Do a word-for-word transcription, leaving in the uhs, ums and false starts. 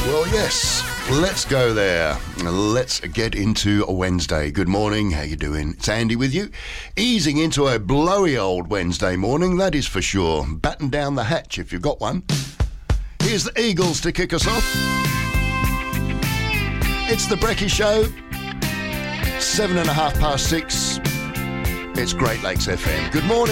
Well, yes, let's go there. Let's get into a Wednesday. Good morning, how you doing? It's Andy with you. Easing into a blowy old Wednesday morning, that is for sure. Batten down the hatch if you've got one. Here's the Eagles to kick us off. It's the Brekkie Show. Seven and a half past six. It's Great Lakes F M. Good morning.